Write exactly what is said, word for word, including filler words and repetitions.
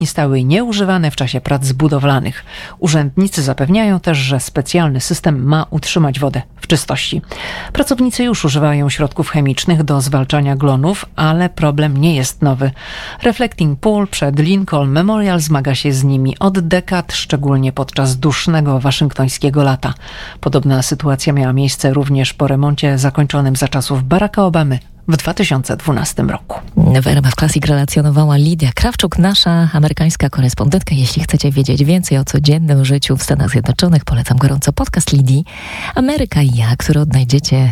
stały nieużywane w czasie prac budowlanych. Urzędnicy zapewniają też, że specjalny system ma utrzymać wodę w czystości. Pracownicy już używają środków chemicznych do zwalczania glonów, ale problem nie jest nowy. Reflecting Pool przed Lincoln Memorial zmaga się z nimi od dekad, szczególnie podczas dusznego waszyngtońskiego lata. Podobna sytuacja miała miejsce również po remoncie zakończonym za czasów Baracka Obamy w dwa tysiące dwunastym roku. W R M F Classic relacjonowała Lidia Krawczuk, nasza amerykańska korespondentka. Jeśli chcecie wiedzieć więcej o codziennym życiu w Stanach Zjednoczonych, polecam gorąco podcast Lidii Ameryka i ja, który odnajdziecie